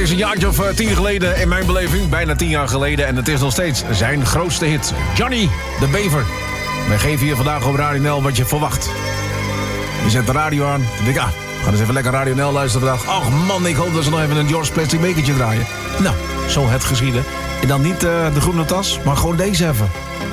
is een jaartje of 10 geleden in mijn beleving. Bijna 10 jaar geleden. En het is nog steeds zijn grootste hit. Johnny de Bever. Wij geven hier vandaag op Radio Nel wat je verwacht. Je zet de radio aan. Dan denk ik, we gaan eens even lekker Radio Nel luisteren vandaag. Ach man, ik hoop dat ze nog even een George Plastic bekertje draaien. Nou, zo het geschieden. En dan niet de groene tas, maar gewoon deze even.